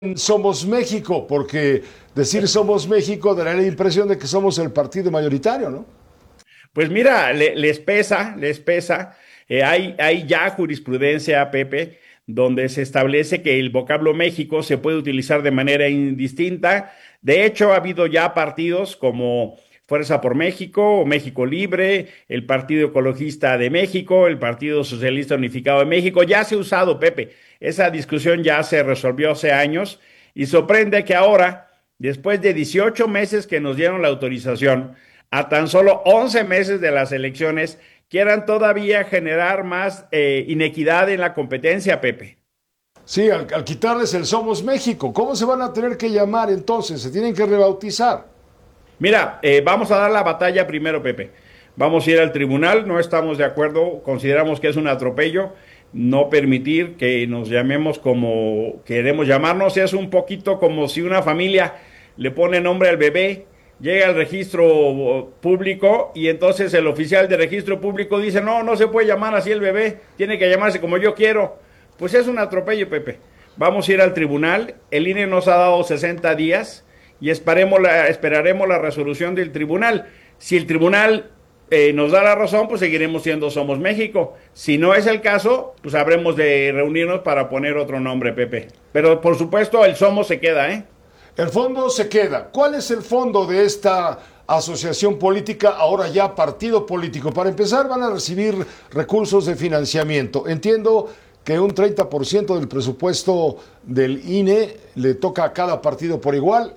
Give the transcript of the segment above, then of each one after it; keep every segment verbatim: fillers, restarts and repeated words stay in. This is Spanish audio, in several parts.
Somos México, porque decir Somos México dará la impresión de que somos el partido mayoritario, ¿no? Pues mira, le- les pesa, les pesa. Eh, hay, hay ya jurisprudencia, Pepe, donde se establece que el vocablo México se puede utilizar de manera indistinta. De hecho, ha habido ya partidos como Fuerza por México o México Libre, el Partido Ecologista de México, el Partido Socialista Unificado de México. Ya se ha usado, Pepe. Esa discusión ya se resolvió hace años y sorprende que ahora, después de dieciocho meses que nos dieron la autorización, a tan solo once meses de las elecciones, quieran todavía generar más eh, inequidad en la competencia, Pepe. Sí, al, al quitarles el Somos México, ¿cómo se van a tener que llamar entonces? Se tienen que rebautizar. Mira, eh, vamos a dar la batalla primero, Pepe. Vamos a ir al tribunal, no estamos de acuerdo, consideramos que es un atropello, no permitir que nos llamemos como queremos llamarnos, es un poquito como si una familia le pone nombre al bebé, llega al registro público y entonces el oficial de registro público dice, no, no se puede llamar así el bebé, tiene que llamarse como yo quiero. Pues es un atropello, Pepe. Vamos a ir al tribunal, el I N E nos ha dado sesenta días y esperemos la, esperaremos la resolución del tribunal. Si el tribunal eh, nos da la razón, pues seguiremos siendo Somos México. Si no es el caso, pues habremos de reunirnos para poner otro nombre, Pepe. Pero por supuesto el Somos se queda, ¿eh? El fondo se queda. ¿Cuál es el fondo de esta asociación política, ahora ya partido político? Para empezar, van a recibir recursos de financiamiento. Entiendo que un treinta por ciento del presupuesto del I N E le toca a cada partido por igual,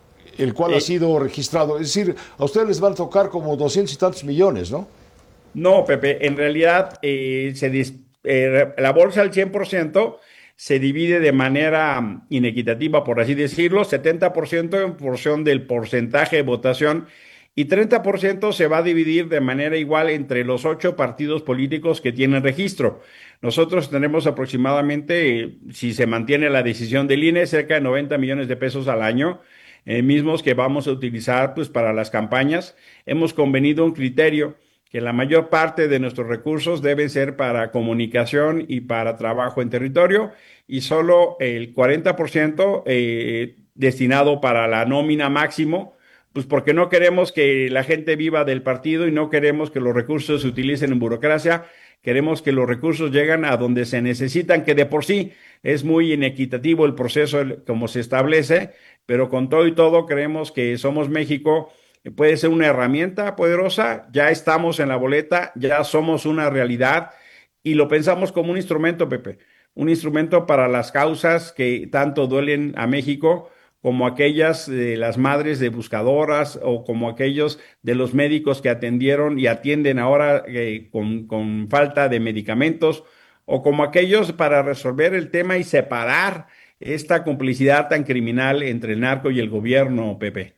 el cual ha Eh, sido registrado. Es decir, a ustedes les van a tocar como doscientos y tantos millones, ¿no? no, Pepe, en realidad eh, se dis- eh, la bolsa al cien por ciento se divide de manera mm, inequitativa, por así decirlo, setenta por ciento en función del porcentaje de votación y treinta por ciento se va a dividir de manera igual entre los ocho partidos políticos que tienen registro. Nosotros tenemos aproximadamente, eh, si se mantiene la decisión del I N E, cerca de noventa millones de pesos al año, eh, mismos que vamos a utilizar pues, para las campañas. Hemos convenido un criterio que la mayor parte de nuestros recursos deben ser para comunicación y para trabajo en territorio y solo el cuarenta por ciento eh, destinado para la nómina máximo, pues porque no queremos que la gente viva del partido y no queremos que los recursos se utilicen en burocracia, queremos que los recursos lleguen a donde se necesitan, que de por sí es muy inequitativo el proceso como se establece, pero con todo y todo creemos que Somos México puede ser una herramienta poderosa, ya estamos en la boleta, ya somos una realidad y lo pensamos como un instrumento, Pepe, un instrumento para las causas que tanto duelen a México, como aquellas de las madres de buscadoras o como aquellos de los médicos que atendieron y atienden ahora eh, con, con falta de medicamentos, o como aquellos para resolver el tema y separar esta complicidad tan criminal entre el narco y el gobierno, Pepe.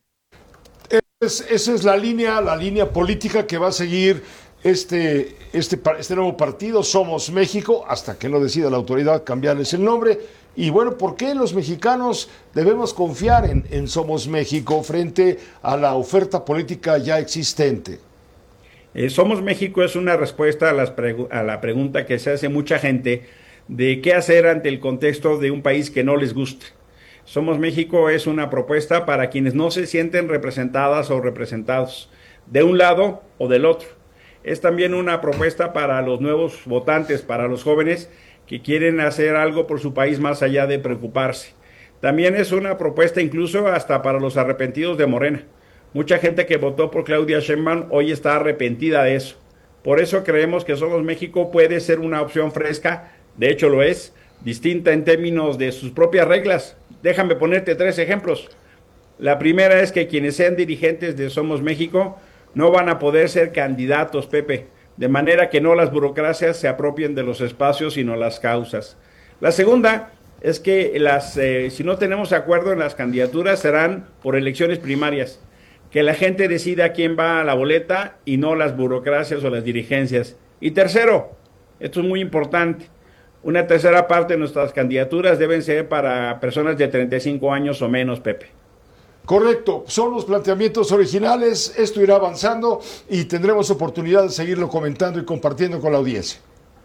Es- esa es la línea, la línea política que va a seguir este, este, pa- este nuevo partido, Somos México, hasta que lo decida la autoridad cambiarles el nombre. Y bueno, ¿por qué los mexicanos debemos confiar en, en Somos México frente a la oferta política ya existente? Eh, Somos México es una respuesta a, las pregu- a la pregunta que se hace mucha gente de qué hacer ante el contexto de un país que no les guste. Somos México es una propuesta para quienes no se sienten representadas o representados de un lado o del otro. Es también una propuesta para los nuevos votantes, para los jóvenes que quieren hacer algo por su país más allá de preocuparse. También es una propuesta incluso hasta para los arrepentidos de Morena. Mucha gente que votó por Claudia Sheinbaum hoy está arrepentida de eso. Por eso creemos que Somos México puede ser una opción fresca, de hecho lo es, distinta en términos de sus propias reglas. Déjame ponerte tres ejemplos. La primera es que quienes sean dirigentes de Somos México no van a poder ser candidatos, Pepe, de manera que no las burocracias se apropien de los espacios, sino las causas. La segunda es que las, eh, si no tenemos acuerdo en las candidaturas, serán por elecciones primarias. Que la gente decida quién va a la boleta y no las burocracias o las dirigencias. Y tercero, esto es muy importante, una tercera parte de nuestras candidaturas deben ser para personas de treinta y cinco años o menos, Pepe. Correcto, son los planteamientos originales, esto irá avanzando y tendremos oportunidad de seguirlo comentando y compartiendo con la audiencia.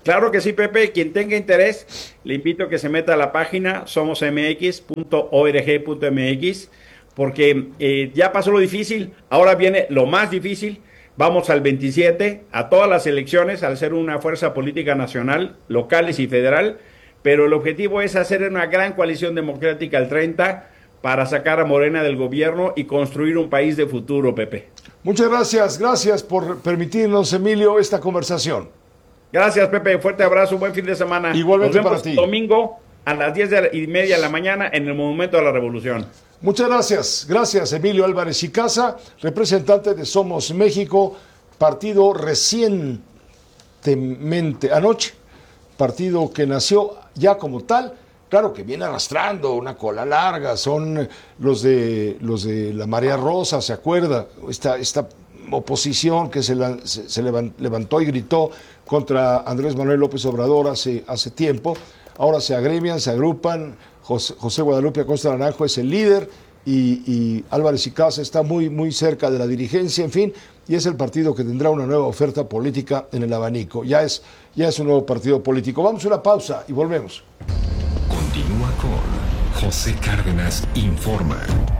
Claro que sí, Pepe. Quien tenga interés, le invito a que se meta a la página somos m x punto org punto m x, porque eh, ya pasó lo difícil, ahora viene lo más difícil. Vamos al veintisiete, a todas las elecciones, al ser una fuerza política nacional, locales y federal, pero el objetivo es hacer una gran coalición democrática el treinta para sacar a Morena del gobierno y construir un país de futuro, Pepe. Muchas gracias, gracias por permitirnos, Emilio, esta conversación. Gracias, Pepe. Fuerte abrazo. Buen fin de semana. Igualmente Nos vemos para ti. Domingo a las diez y media de la mañana en el Monumento a la Revolución. Muchas gracias. Gracias, Emilio Álvarez y Casa, representante de Somos México, partido recientemente, anoche, partido que nació ya como tal. Claro que viene arrastrando una cola larga, son los de los de la Marea Rosa, ¿se acuerda? Esta, esta oposición que se, la, se, se levantó y gritó contra Andrés Manuel López Obrador hace, hace tiempo. Ahora se agremian, se agrupan. José, José Guadalupe Acosta Naranjo es el líder y, y Álvarez y Casa está muy, muy cerca de la dirigencia, en fin, y es el partido que tendrá una nueva oferta política en el abanico. Ya es, ya es un nuevo partido político. Vamos a una pausa y volvemos. Continúa con José Cárdenas Informa.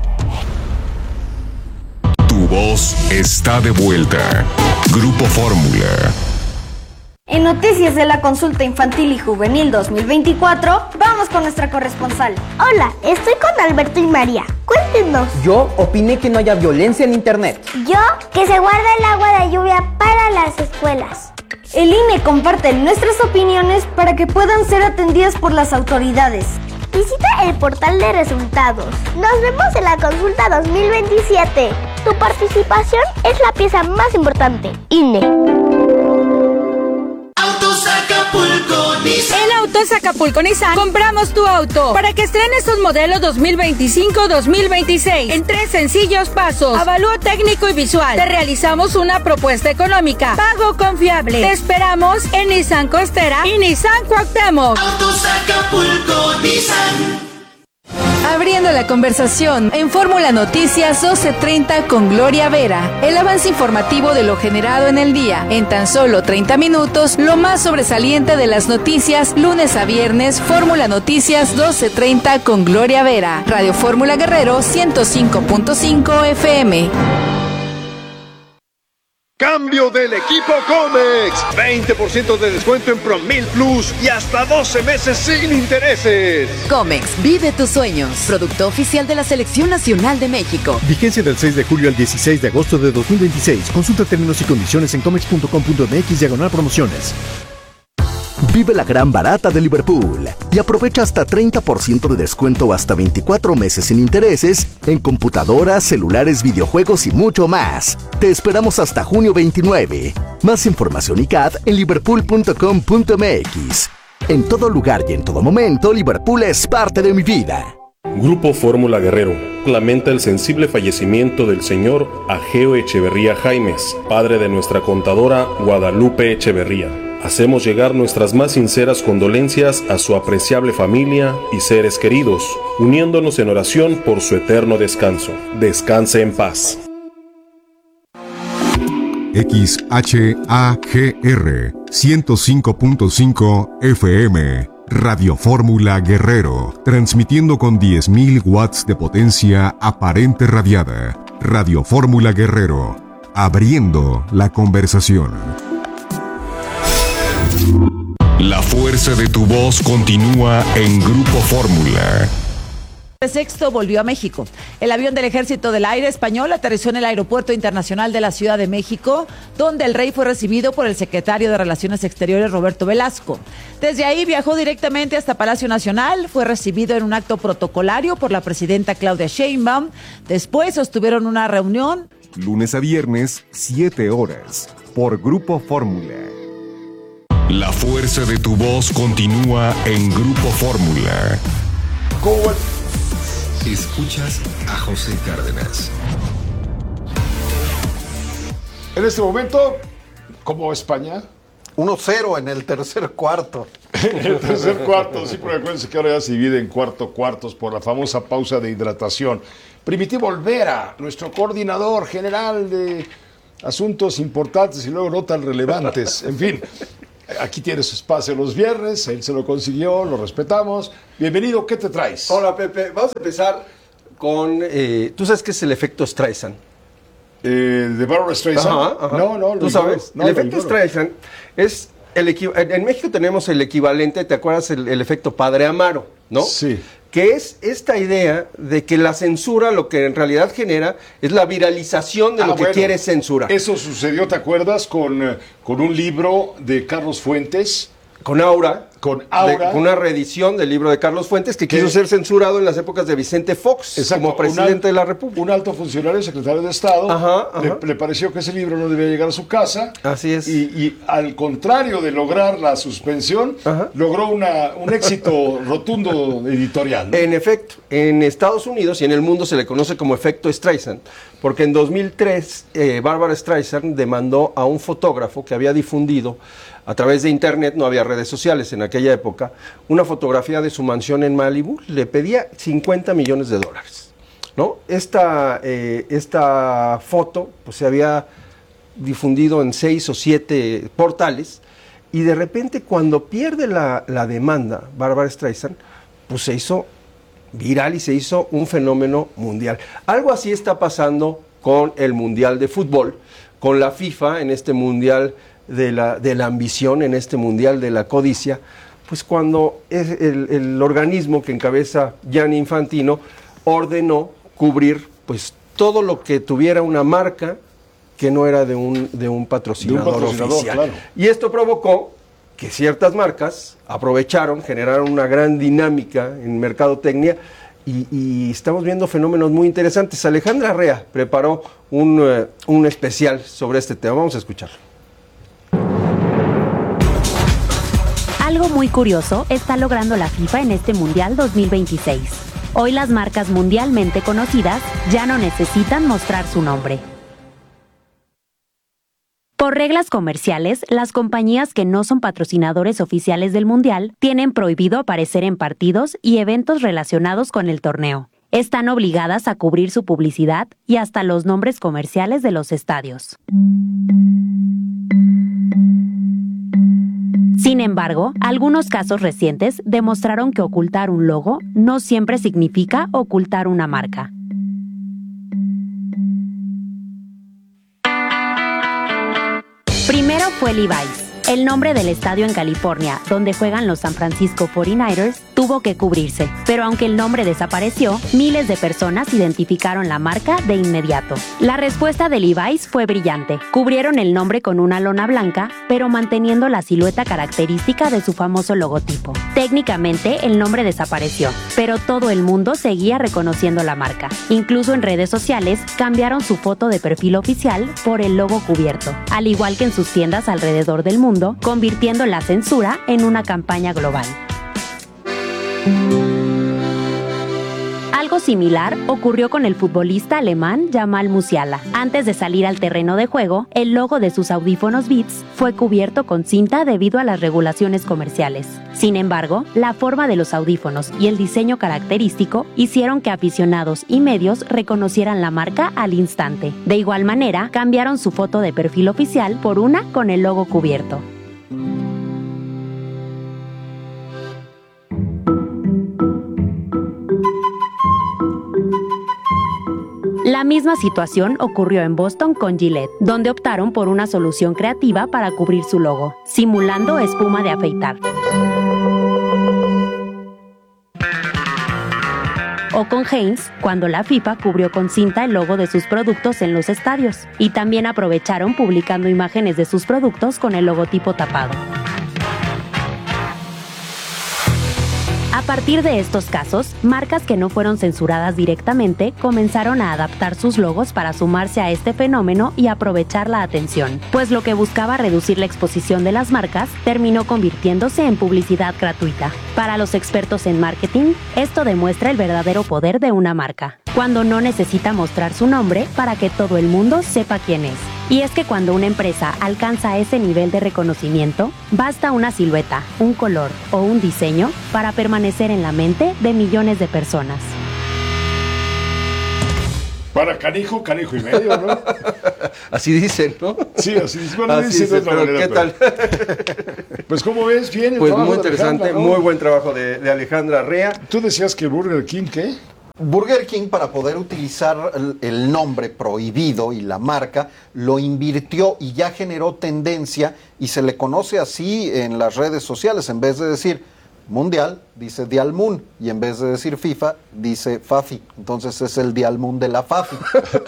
Tu voz está de vuelta. Grupo Fórmula. En noticias de la consulta infantil y juvenil dos mil veinticuatro, vamos con nuestra corresponsal. Hola, estoy con Alberto y María. Cuéntenos. Yo opiné que no haya violencia en internet. Yo, que se guarde el agua de lluvia para las escuelas. El I N E comparte nuestras opiniones para que puedan ser atendidas por las autoridades. Visita el portal de resultados. Nos vemos en la consulta dos mil veintisiete. Tu participación es la pieza más importante. I N E. Autos Acapulco Nissan. En Autos Acapulco Nissan compramos tu auto para que estrenes tus modelos dos mil veinticinco dos mil veintiséis en tres sencillos pasos. Avalúo técnico y visual. Te realizamos una propuesta económica. Pago confiable. Te esperamos en Nissan Costera y Nissan Cuauhtémoc. Autos Acapulco Nissan. Abriendo la conversación en Fórmula Noticias doce treinta con Gloria Vera. El avance informativo de lo generado en el día. En tan solo treinta minutos, lo más sobresaliente de las noticias, lunes a viernes, Fórmula Noticias doce treinta con Gloria Vera. Radio Fórmula Guerrero ciento cinco punto cinco F M. Cambio del equipo Comex. veinte por ciento de descuento en Promil Plus y hasta doce meses sin intereses. Comex, vive tus sueños. Producto oficial de la Selección Nacional de México. Vigencia del seis de julio al dieciséis de agosto de dos mil veintiséis. Consulta términos y condiciones en comex punto com punto m x diagonal promociones. Vive la gran barata de Liverpool y aprovecha hasta treinta por ciento de descuento hasta veinticuatro meses sin intereses en computadoras, celulares, videojuegos y mucho más. Te esperamos hasta junio veintinueve. Más información y C A D en liverpool punto com punto m x. En todo lugar y en todo momento, Liverpool es parte de mi vida. Grupo Fórmula Guerrero lamenta el sensible fallecimiento del señor Ageo Echeverría Jaimes, padre de nuestra contadora Guadalupe Echeverría. Hacemos llegar nuestras más sinceras condolencias a su apreciable familia y seres queridos, uniéndonos en oración por su eterno descanso. Descanse en paz. X H A G R ciento cinco punto cinco F M. Radio Fórmula Guerrero, transmitiendo con diez mil watts de potencia aparente radiada. Radio Fórmula Guerrero, abriendo la conversación. La fuerza de tu voz continúa en Grupo Fórmula. Sexto volvió a México. El avión del Ejército del Aire Español aterrizó en el Aeropuerto Internacional de la Ciudad de México, donde el rey fue recibido por el secretario de Relaciones Exteriores, Roberto Velasco. Desde ahí viajó directamente hasta Palacio Nacional, fue recibido en un acto protocolario por la presidenta Claudia Sheinbaum. Después sostuvieron una reunión. Lunes a viernes, siete horas, por Grupo Fórmula. La fuerza de tu voz continúa en Grupo Fórmula. ¿Cómo? Escuchas a José Cárdenas. En este momento, como España. uno cero en el tercer cuarto. En el tercer cuarto, sí, pero acuérdense que ahora ya se divide en cuarto cuartos por la famosa pausa de hidratación. Primitivo Olvera, nuestro coordinador general de asuntos importantes y luego no tan relevantes. En fin, Aquí tiene su espacio los viernes, él se lo consiguió, lo respetamos. Bienvenido, ¿qué te traes? Hola, Pepe. Vamos a empezar con... Eh, ¿Tú sabes qué es el efecto Streisand? Eh, ¿De Barbra Streisand? Ajá, ajá. No, no. ¿Tú sabes? No, el lo efecto ignoro. Streisand es... El equi- en México tenemos el equivalente, ¿te acuerdas? El, el efecto Padre Amaro, ¿no? Sí. Que es esta idea de que la censura lo que en realidad genera es la viralización de Ah, lo que bueno, quiere censura. Eso sucedió, ¿te acuerdas? Con, eh, con un libro de Carlos Fuentes. Con Aura. Con Aura. De- con una reedición del libro de Carlos Fuentes que ¿Qué? quiso ser censurado en las épocas de Vicente Fox Exacto, como presidente un al- de la República. Un alto funcionario, secretario de Estado, Ajá, ajá. Le, le pareció que ese libro no debía llegar a su casa. Así es. Y, y al contrario de lograr la suspensión, Ajá. logró una, un éxito rotundo editorial, ¿no? En efecto, en Estados Unidos y en el mundo se le conoce como efecto Streisand, porque en dos mil tres eh, Barbra Streisand demandó a un fotógrafo que había difundido a través de internet, no había redes sociales en aquella época, una fotografía de su mansión en Malibu, le pedía cincuenta millones de dólares, ¿no? Esta, eh, esta foto pues, se había difundido en seis o siete portales y de repente cuando pierde la, la demanda Barbra Streisand, pues se hizo viral y se hizo un fenómeno mundial. Algo así está pasando con el Mundial de Fútbol, con la FIFA en este Mundial de la, de la ambición, en este Mundial de la codicia, pues cuando es el, el organismo que encabeza Gianni Infantino ordenó cubrir pues todo lo que tuviera una marca que no era de un, de un patrocinador, De un patrocinador, oficial. claro. Y esto provocó que ciertas marcas aprovecharon, generaron una gran dinámica en mercadotecnia y, y estamos viendo fenómenos muy interesantes. Alejandra Rea preparó un, uh, un especial sobre este tema. Vamos a escucharlo. Algo muy curioso está logrando la FIFA en este Mundial dos mil veintiséis. Hoy las marcas mundialmente conocidas ya no necesitan mostrar su nombre. Por reglas comerciales, las compañías que no son patrocinadores oficiales del Mundial tienen prohibido aparecer en partidos y eventos relacionados con el torneo. Están obligadas a cubrir su publicidad y hasta los nombres comerciales de los estadios. Sin embargo, algunos casos recientes demostraron que ocultar un logo no siempre significa ocultar una marca. Primero fue Levi's. El nombre del estadio en California, donde juegan los San Francisco cuarenta y nueve ers, tuvo que cubrirse, pero aunque el nombre desapareció, miles de personas identificaron la marca de inmediato. La respuesta de Levi's fue brillante. Cubrieron el nombre con una lona blanca, pero manteniendo la silueta característica de su famoso logotipo. Técnicamente, el nombre desapareció, pero todo el mundo seguía reconociendo la marca. Incluso en redes sociales, cambiaron su foto de perfil oficial por el logo cubierto, al igual que en sus tiendas alrededor del mundo, convirtiendo la censura en una campaña global. Algo similar ocurrió con el futbolista alemán Jamal Musiala. Antes de salir al terreno de juego, el logo de sus audífonos Beats fue cubierto con cinta debido a las regulaciones comerciales. Sin embargo, la forma de los audífonos y el diseño característico hicieron que aficionados y medios reconocieran la marca al instante. De igual manera, cambiaron su foto de perfil oficial por una con el logo cubierto. La misma situación ocurrió en Boston con Gillette, donde optaron por una solución creativa para cubrir su logo, simulando espuma de afeitar. O con Heinz, cuando la FIFA cubrió con cinta el logo de sus productos en los estadios, y también aprovecharon publicando imágenes de sus productos con el logotipo tapado. A partir de estos casos, marcas que no fueron censuradas directamente comenzaron a adaptar sus logos para sumarse a este fenómeno y aprovechar la atención, pues lo que buscaba reducir la exposición de las marcas terminó convirtiéndose en publicidad gratuita. Para los expertos en marketing, esto demuestra el verdadero poder de una marca, cuando no necesita mostrar su nombre para que todo el mundo sepa quién es. Y es que cuando una empresa alcanza ese nivel de reconocimiento, basta una silueta, un color o un diseño para permanecer en la mente de millones de personas. Para canijo, canijo y medio, ¿no? Así dicen, ¿no? Sí, así dicen. Bueno, así dicen de dicen, otra pero manera, ¿qué tal? Pues, ¿cómo ves? Bien el Pues trabajo muy de interesante, Alejandra, ¿no? muy buen trabajo de, de Alejandra Rea. Tú decías que Burger King, ¿qué? Burger King, para poder utilizar el, el nombre prohibido y la marca, lo invirtió y ya generó tendencia y se le conoce así en las redes sociales. En vez de decir Mundial, dice Dial Moon, y en vez de decir FIFA, dice Fafi. Entonces es el Dial Moon de la Fafi.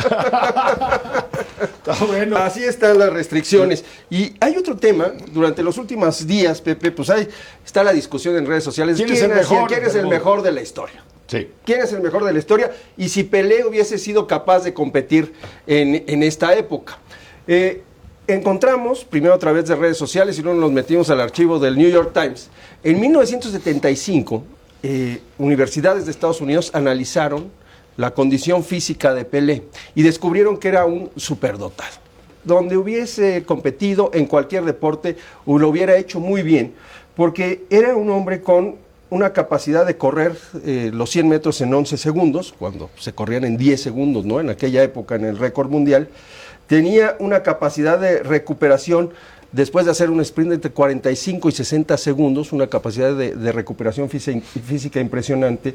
Está bueno. Así están las restricciones. Y hay otro tema, durante los últimos días, Pepe, pues hay, está la discusión en redes sociales. ¿Quién es el mejor? ¿Quién es el mejor de la historia? Sí. ¿Quién es el mejor de la historia? Y si Pelé hubiese sido capaz de competir en, en esta época. Eh, encontramos, primero a través de redes sociales y luego nos metimos al archivo del New York Times. En mil novecientos setenta y cinco, eh, universidades de Estados Unidos analizaron la condición física de Pelé y descubrieron que era un superdotado. Donde hubiese competido en cualquier deporte, o lo hubiera hecho muy bien, porque era un hombre con una capacidad de correr eh, los cien metros en once segundos, cuando se corrían en diez segundos, ¿no? En aquella época, en el récord mundial. Tenía una capacidad de recuperación después de hacer un sprint entre cuarenta y cinco y sesenta segundos, una capacidad de, de recuperación física, física impresionante.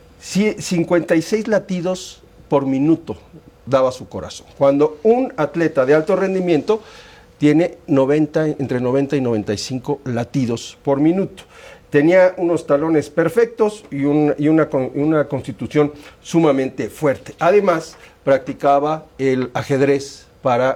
cincuenta y seis latidos por minuto daba su corazón. Cuando un atleta de alto rendimiento tiene noventa, entre noventa y noventa y cinco latidos por minuto. Tenía unos talones perfectos y, un, y una, una constitución sumamente fuerte. Además, practicaba el ajedrez para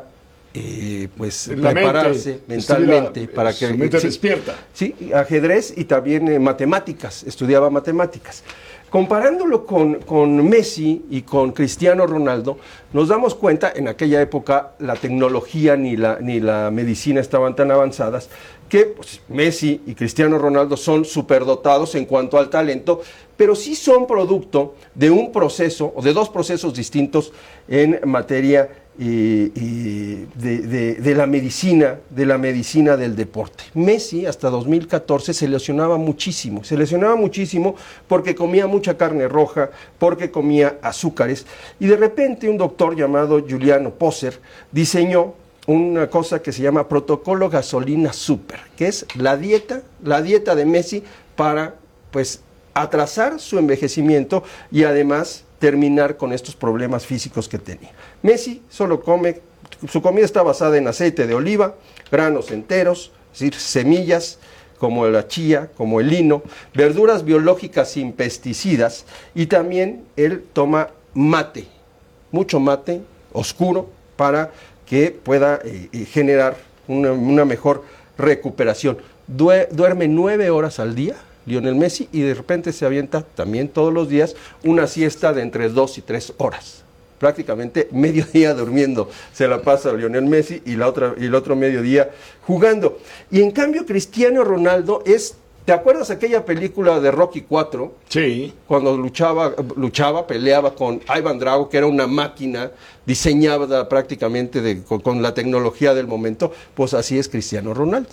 eh, pues, la prepararse mente, mentalmente. estuviera, para su que, mente sí, despierta. Sí, ajedrez y también eh, matemáticas, estudiaba matemáticas. Comparándolo con, con Messi y con Cristiano Ronaldo, nos damos cuenta, en aquella época la tecnología ni la, ni la medicina estaban tan avanzadas, que pues, Messi y Cristiano Ronaldo son superdotados en cuanto al talento, pero sí son producto de un proceso, o de dos procesos distintos en materia eh, eh, de, de, de la medicina, de la medicina del deporte. Messi hasta dos mil catorce se lesionaba muchísimo, se lesionaba muchísimo porque comía mucha carne roja, porque comía azúcares, y de repente un doctor llamado Giuliano Poser diseñó una cosa que se llama protocolo gasolina super, que es la dieta, la dieta de Messi para, pues, atrasar su envejecimiento y además terminar con estos problemas físicos que tenía. Messi solo come, su comida está basada en aceite de oliva, granos enteros, es decir, semillas como la chía, como el lino, verduras biológicas sin pesticidas, y también él toma mate, mucho mate oscuro para que pueda eh, eh, generar una, una mejor recuperación. Due, duerme nueve horas al día, Lionel Messi, y de repente se avienta también todos los días una siesta de entre dos y tres horas. Prácticamente medio día durmiendo se la pasa Lionel Messi y, la otra, y el otro mediodía jugando. Y en cambio Cristiano Ronaldo es... ¿Te acuerdas aquella película de Rocky cuatro? Sí. Cuando luchaba, luchaba, peleaba con Ivan Drago, que era una máquina diseñada prácticamente de, con, con la tecnología del momento. Pues así es Cristiano Ronaldo.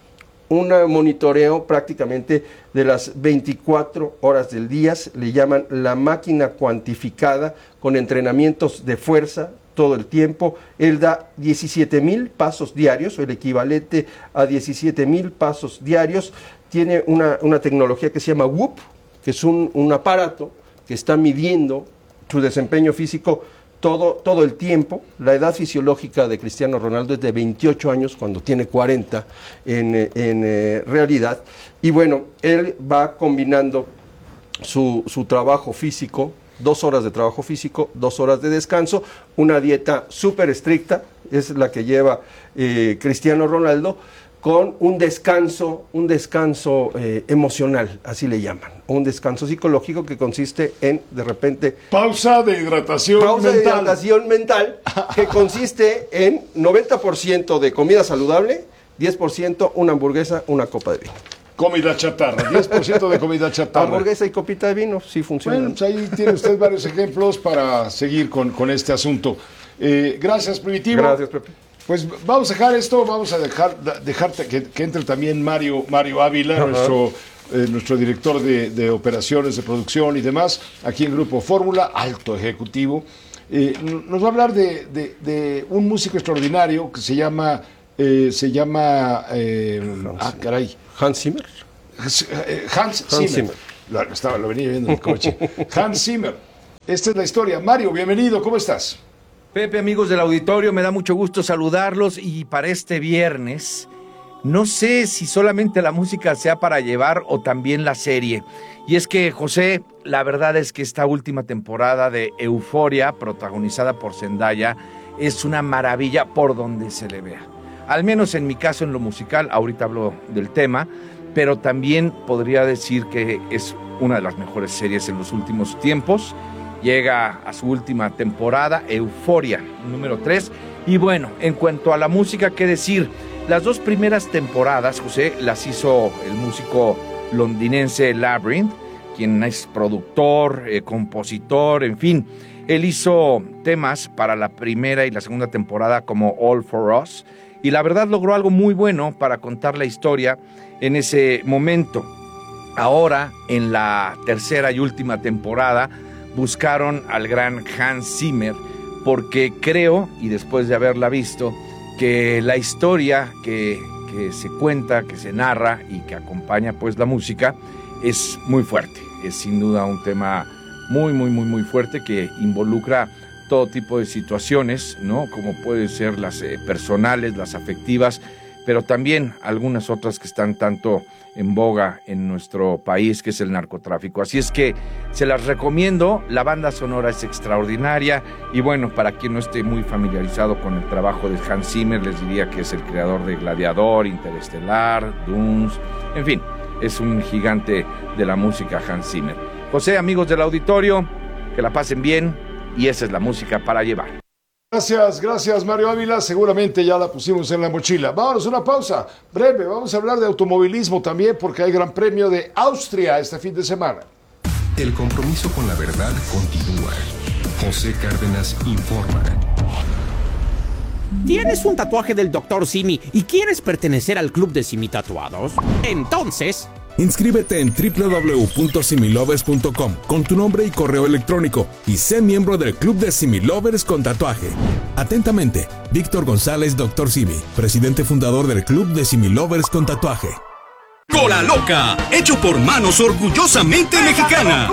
Un monitoreo prácticamente de las veinticuatro horas del día, le llaman la máquina cuantificada, con entrenamientos de fuerza todo el tiempo. Él da diecisiete mil pasos diarios, o el equivalente a diecisiete mil pasos diarios. Tiene una, una tecnología que se llama Whoop, que es un, un aparato que está midiendo su desempeño físico todo, todo el tiempo. La edad fisiológica de Cristiano Ronaldo es de veintiocho años, cuando tiene cuarenta en, en eh, realidad. Y bueno, él va combinando su, su trabajo físico, dos horas de trabajo físico, dos horas de descanso, una dieta súper estricta, es la que lleva eh, Cristiano Ronaldo, con un descanso, un descanso eh, emocional, así le llaman, un descanso psicológico que consiste en, de repente... Pausa de hidratación pausa mental. de hidratación mental, que consiste en noventa por ciento de comida saludable, diez por ciento una hamburguesa, una copa de vino. Comida chatarra, diez por ciento de comida chatarra. Hamburguesa y copita de vino, sí funciona. Bueno, pues ahí tiene usted varios ejemplos para seguir con, con este asunto. Eh, gracias, Primitivo. Gracias, Pepe. Pues vamos a dejar esto, vamos a dejar dejarte que, que entre también Mario, Mario Ávila, nuestro, eh, nuestro director de, de operaciones, de producción y demás, aquí en Grupo Fórmula, alto ejecutivo. Eh, nos va a hablar de, de, de un músico extraordinario que se llama, eh, se llama, eh, ah, caray. Hans Zimmer. Hans, Hans, Hans Zimmer. Zimmer. Lo, estaba, lo venía viendo en el coche. Hans Zimmer. Esta es la historia. Mario, bienvenido, ¿cómo estás? Pepe, amigos del auditorio, me da mucho gusto saludarlos y para este viernes, no sé si solamente la música sea para llevar o también la serie. Y es que, José, la verdad es que esta última temporada de Euforia, protagonizada por Zendaya, es una maravilla por donde se le vea. Al menos en mi caso en lo musical, ahorita hablo del tema, pero también podría decir que es una de las mejores series en los últimos tiempos. Llega a su última temporada, Euforia, número tres. Y bueno, en cuanto a la música, ¿qué decir? Las dos primeras temporadas, José, las hizo el músico londinense Labrinth, quien es productor, eh, compositor, en fin. Él hizo temas para la primera y la segunda temporada como All For Us, y la verdad logró algo muy bueno para contar la historia en ese momento. Ahora, en la tercera y última temporada, buscaron al gran Hans Zimmer, porque creo, y después de haberla visto, que la historia que, que se cuenta, que se narra y que acompaña pues la música es muy fuerte. Es sin duda un tema muy, muy, muy, muy fuerte que involucra todo tipo de situaciones, ¿no? Como pueden ser las eh, personales, las afectivas, pero también algunas otras que están tanto en boga en nuestro país, que es el narcotráfico. Así es que se las recomiendo, la banda sonora es extraordinaria y bueno, para quien no esté muy familiarizado con el trabajo de Hans Zimmer, les diría que es el creador de Gladiador, Interestelar, Dunes, en fin, es un gigante de la música Hans Zimmer. José, amigos del auditorio, que la pasen bien y esa es la música para llevar. Gracias, gracias Mario Ávila, seguramente ya la pusimos en la mochila. Vámonos a una pausa breve, vamos a hablar de automovilismo también porque hay Gran Premio de Austria este fin de semana. El compromiso con la verdad continúa. José Cárdenas informa. ¿Tienes un tatuaje del doctor Simi y quieres pertenecer al club de Simi Tatuados? Entonces... inscríbete en doble u doble u doble u punto similovers punto com con tu nombre y correo electrónico y sé miembro del Club de Similovers con tatuaje. Atentamente, Víctor González, doctor Simi, presidente fundador del Club de Similovers con tatuaje. Cola Loca, hecho por manos orgullosamente mexicanas.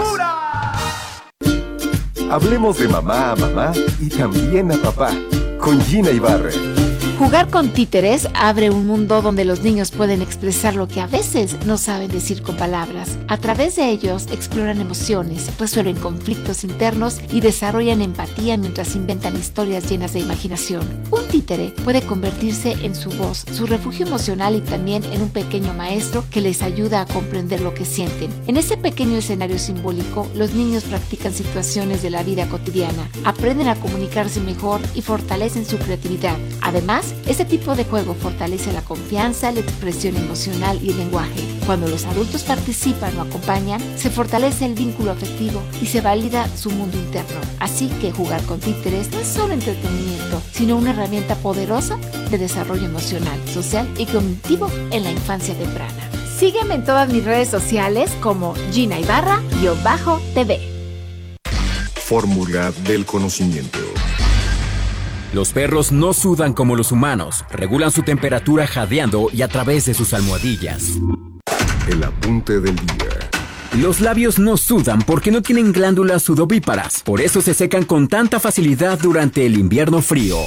Hablemos de mamá a mamá y también a papá, con Gina Ibarra. Jugar con títeres abre un mundo donde los niños pueden expresar lo que a veces no saben decir con palabras. A través de ellos exploran emociones, resuelven conflictos internos y desarrollan empatía mientras inventan historias llenas de imaginación. Un títere puede convertirse en su voz, su refugio emocional y también en un pequeño maestro que les ayuda a comprender lo que sienten. En ese pequeño escenario simbólico, los niños practican situaciones de la vida cotidiana, aprenden a comunicarse mejor y fortalecen su creatividad. Además, este tipo de juego fortalece la confianza, la expresión emocional y el lenguaje. Cuando los adultos participan o acompañan, se fortalece el vínculo afectivo y se valida su mundo interno. Así que jugar con títeres no es solo entretenimiento, sino una herramienta poderosa de desarrollo emocional, social y cognitivo en la infancia temprana. Sígueme en todas mis redes sociales como Gina Ibarra-T V. Fórmula del conocimiento. Los perros no sudan como los humanos, regulan su temperatura jadeando y a través de sus almohadillas. El apunte del día. Los labios no sudan porque no tienen glándulas sudovíparas, por eso se secan con tanta facilidad durante el invierno frío.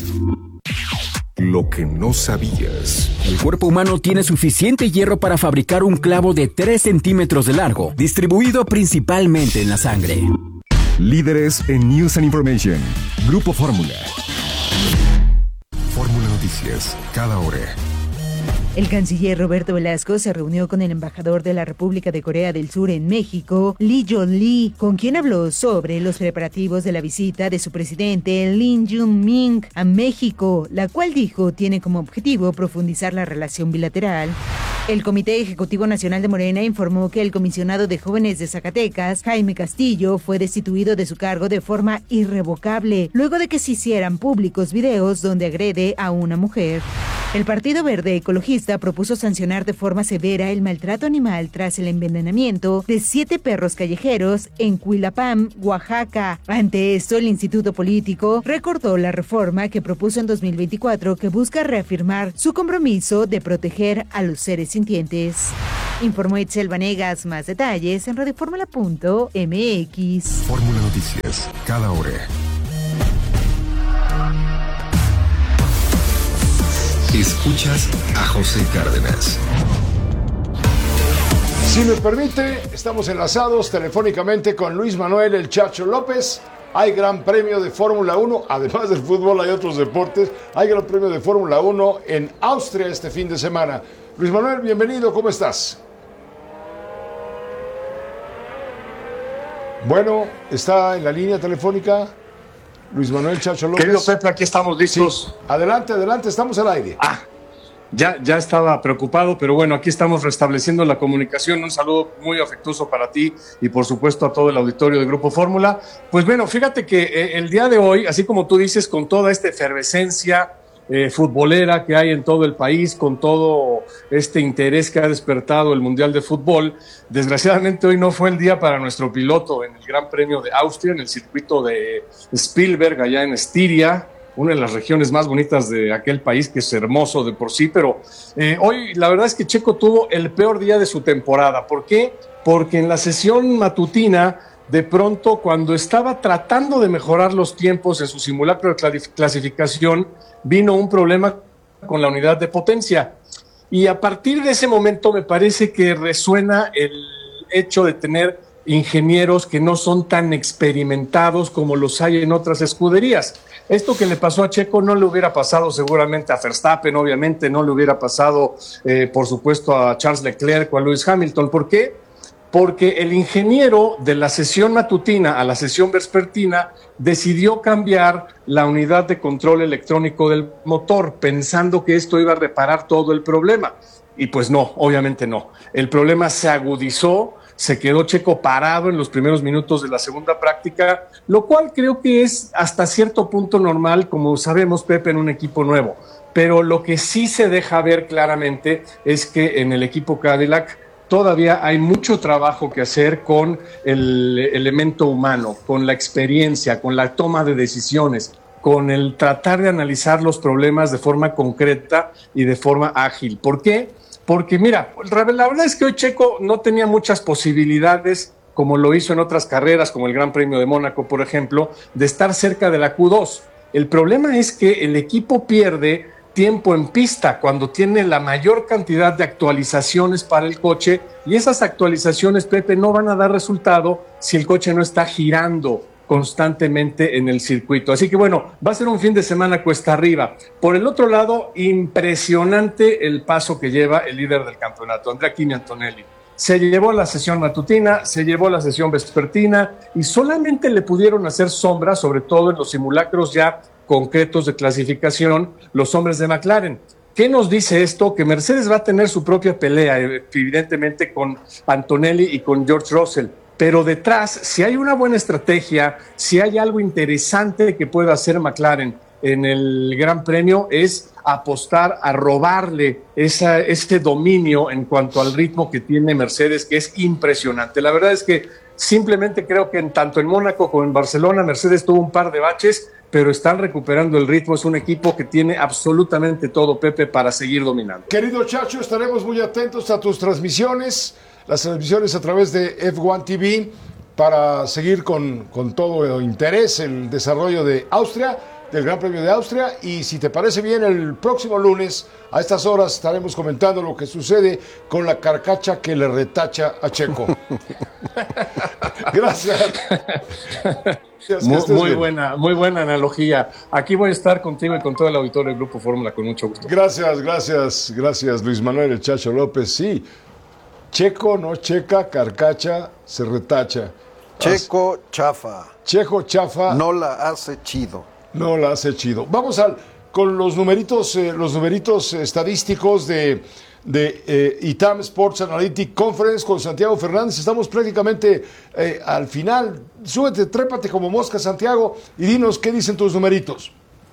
Lo que no sabías. El cuerpo humano tiene suficiente hierro para fabricar un clavo de tres centímetros de largo, distribuido principalmente en la sangre. Líderes en News and Information. Grupo Fórmula. Fórmula Noticias, cada hora. El canciller Roberto Velasco se reunió con el embajador de la República de Corea del Sur en México, Lee Jong-lee, con quien habló sobre los preparativos de la visita de su presidente Lee Jae-myung a México, la cual dijo tiene como objetivo profundizar la relación bilateral. El Comité Ejecutivo Nacional de Morena informó que el comisionado de jóvenes de Zacatecas, Jaime Castillo, fue destituido de su cargo de forma irrevocable, luego de que se hicieran públicos videos donde agrede a una mujer. El Partido Verde Ecologista propuso sancionar de forma severa el maltrato animal tras el envenenamiento de siete perros callejeros en Cuilapam, Oaxaca. Ante esto, el Instituto Político recordó la reforma que propuso en dos mil veinticuatro que busca reafirmar su compromiso de proteger a los seres sintientes. Informó Itzel Vanegas. Más detalles en radioformula punto m x. Fórmula Noticias, cada hora. Escuchas a José Cárdenas. Si me permite, estamos enlazados telefónicamente con Luis Manuel El Chacho López. Hay gran premio de Fórmula uno, además del fútbol hay otros deportes. Hay gran premio de Fórmula uno en Austria este fin de semana. Luis Manuel, bienvenido, ¿cómo estás? Bueno, está en la línea telefónica Luis Manuel Chacho López. Querido Pepe, aquí estamos listos. Sí. Adelante, adelante, estamos al aire. Ah, ya, ya estaba preocupado, pero bueno, aquí estamos restableciendo la comunicación. Un saludo muy afectuoso para ti y por supuesto a todo el auditorio de Grupo Fórmula. Pues bueno, fíjate que eh, el día de hoy, así como tú dices, con toda esta efervescencia eh, futbolera que hay en todo el país, con todo este interés que ha despertado el Mundial de Fútbol, desgraciadamente hoy no fue el día para nuestro piloto en el Gran Premio de Austria, en el circuito de Spielberg, allá en Estiria, una de las regiones más bonitas de aquel país, que es hermoso de por sí, pero eh, hoy la verdad es que Checo tuvo el peor día de su temporada. ¿Por qué? Porque en la sesión matutina, de pronto, cuando estaba tratando de mejorar los tiempos en su simulacro de clasificación, vino un problema con la unidad de potencia. Y a partir de ese momento me parece que resuena el hecho de tener ingenieros que no son tan experimentados como los hay en otras escuderías. Esto que le pasó a Checo no le hubiera pasado seguramente a Verstappen, obviamente no le hubiera pasado, eh, por supuesto, a Charles Leclerc o a Lewis Hamilton. ¿Por qué? Porque el ingeniero de la sesión matutina a la sesión vespertina decidió cambiar la unidad de control electrónico del motor, pensando que esto iba a reparar todo el problema. Y pues no, obviamente no. El problema se agudizó, se quedó Checo parado en los primeros minutos de la segunda práctica, lo cual creo que es hasta cierto punto normal, como sabemos, Pepe, en un equipo nuevo. Pero lo que sí se deja ver claramente es que en el equipo Cadillac todavía hay mucho trabajo que hacer con el elemento humano, con la experiencia, con la toma de decisiones, con el tratar de analizar los problemas de forma concreta y de forma ágil. ¿Por qué? Porque mira, la verdad es que hoy Checo no tenía muchas posibilidades, como lo hizo en otras carreras, como el Gran Premio de Mónaco, por ejemplo, de estar cerca de la Q dos. El problema es que el equipo pierde tiempo en pista cuando tiene la mayor cantidad de actualizaciones para el coche, y esas actualizaciones, Pepe, no van a dar resultado si el coche no está girando constantemente en el circuito. Así que bueno, va a ser un fin de semana cuesta arriba. Por el otro lado, impresionante el paso que lleva el líder del campeonato, Andrea Kimi Antonelli. Se llevó la sesión matutina, se llevó la sesión vespertina y solamente le pudieron hacer sombra, sobre todo en los simulacros ya concretos de clasificación, los hombres de McLaren. ¿Qué nos dice esto? Que Mercedes va a tener su propia pelea, evidentemente, con Antonelli y con George Russell. Pero detrás, si hay una buena estrategia, si hay algo interesante que pueda hacer McLaren en el Gran Premio, es apostar a robarle esa, ese dominio en cuanto al ritmo que tiene Mercedes, que es impresionante. La verdad es que simplemente creo que en, tanto en Mónaco como en Barcelona, Mercedes tuvo un par de baches, pero están recuperando el ritmo. Es un equipo que tiene absolutamente todo, Pepe, para seguir dominando. Querido Chacho, estaremos muy atentos a tus transmisiones, las transmisiones a través de F uno T V, para seguir con, con todo interés el desarrollo de Austria, del Gran Premio de Austria. Y si te parece bien, el próximo lunes a estas horas estaremos comentando lo que sucede con la carcacha que le retacha a Checo. Gracias. Muy, muy buena, muy buena analogía. Aquí voy a estar contigo y con todo el auditorio del Grupo Fórmula con mucho gusto. Gracias, gracias, gracias, Luis Manuel El Chacho López. Sí, Checo no checa, carcacha se retacha. Checo chafa. Checo chafa. No la hace chido. No la hace chido. Vamos al, con los numeritos, eh, los numeritos estadísticos de, de eh, I T A M Sports Analytic Conference con Santiago Fernández. Estamos prácticamente eh, al final. Súbete, trépate como mosca, Santiago, y dinos qué dicen tus numeritos.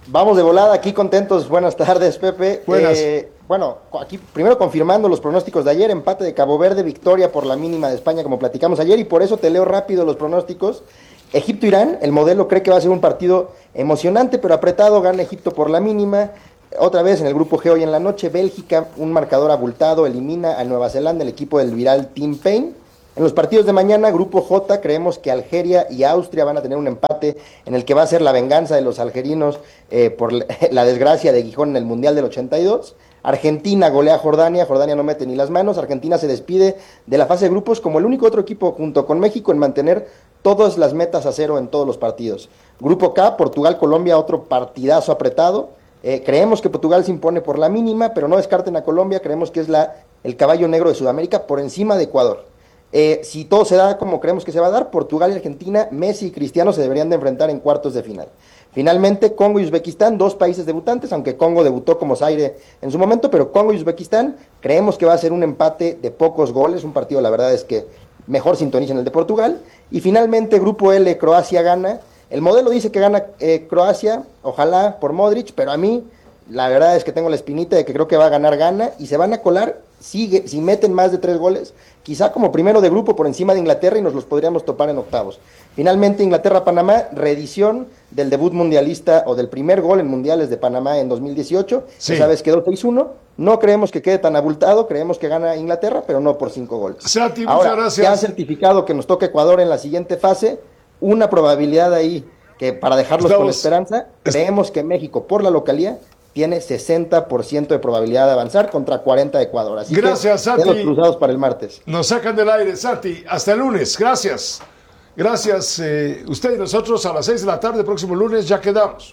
Vamos de volada, aquí contentos. Buenas tardes, Pepe. Buenas. Eh, bueno, aquí primero confirmando los pronósticos de ayer, empate de Cabo Verde, victoria por la mínima de España, como platicamos ayer, y por eso te leo rápido los pronósticos. Egipto-Irán, el modelo cree que va a ser un partido emocionante, pero apretado, gana Egipto por la mínima. Otra vez en el grupo G hoy en la noche, Bélgica, un marcador abultado, elimina a Nueva Zelanda, el equipo del viral Team Payne. En los partidos de mañana, grupo J, creemos que Algeria y Austria van a tener un empate en el que va a ser la venganza de los algerinos eh, por la desgracia de Gijón en el Mundial del ochenta y dos. Argentina golea a Jordania, Jordania no mete ni las manos, Argentina se despide de la fase de grupos como el único otro equipo junto con México en mantener todas las metas a cero en todos los partidos. Grupo K, Portugal-Colombia, otro partidazo apretado. Eh, creemos que Portugal se impone por la mínima, pero no descarten a Colombia, creemos que es la, el caballo negro de Sudamérica por encima de Ecuador. Eh, si todo se da como creemos que se va a dar, Portugal y Argentina, Messi y Cristiano se deberían de enfrentar en cuartos de final. Finalmente, Congo y Uzbekistán, dos países debutantes, aunque Congo debutó como Zaire en su momento, pero Congo y Uzbekistán, creemos que va a ser un empate de pocos goles, un partido, la verdad es que mejor sintonicen el de Portugal. Y finalmente, Grupo L, Croacia gana. El modelo dice que gana eh, Croacia, ojalá por Modric, pero a mí la verdad es que tengo la espinita de que creo que va a ganar Ghana y se van a colar, sigue, si meten más de tres goles, quizá como primero de grupo por encima de Inglaterra y nos los podríamos topar en octavos. Finalmente Inglaterra-Panamá, reedición del debut mundialista o del primer gol en mundiales de Panamá en dos mil dieciocho, Sí. esa vez quedó seis uno, no creemos que quede tan abultado, creemos que gana Inglaterra, pero no por cinco goles. Sati, muchas Ahora, gracias. ya han certificado que nos toca Ecuador en la siguiente fase, una probabilidad ahí que para dejarlos con Estamos- esperanza, creemos que México por la localía tiene sesenta por ciento de probabilidad de avanzar contra cuarenta de Ecuador. Así Gracias, que Sati. dedos cruzados para el martes. Nos sacan del aire, Santi. Hasta el lunes. Gracias. Gracias. Eh, usted y nosotros a las seis de la tarde, próximo lunes, ya quedamos.